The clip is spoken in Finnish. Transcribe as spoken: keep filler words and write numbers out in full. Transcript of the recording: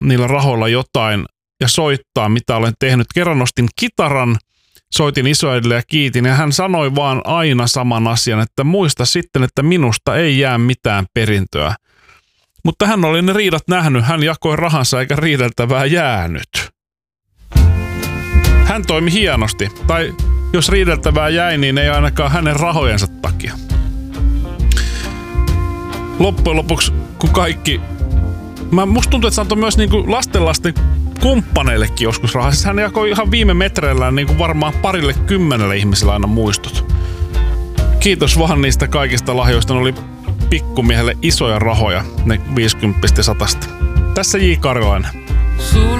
niillä rahoilla jotain ja soittaa, mitä olen tehnyt. Kerran nostin kitaran, soitin isoäidille ja kiitin, ja hän sanoi vaan aina saman asian, että muista sitten, että minusta ei jää mitään perintöä. Mutta hän oli ne riidat nähnyt, hän jakoi rahansa eikä riideltävää jäänyt. Hän toimi hienosti, tai jos riideltävää jäi, niin ei ainakaan hänen rahojensa takia. Loppujen lopuksi, kun kaikki... Mä, musta tuntuu, että se antoi myös niinku lastenlasten kumppaneillekin joskus rahaa. Siis hän jakoi ihan viime metreillä niinku varmaan parille kymmenelle ihmiselle aina muistot. Kiitos vaan niistä kaikista lahjoista. Ne oli pikkumiehelle isoja rahoja, ne viisikymmentä ja satasta. Tässä J. Karjalainen.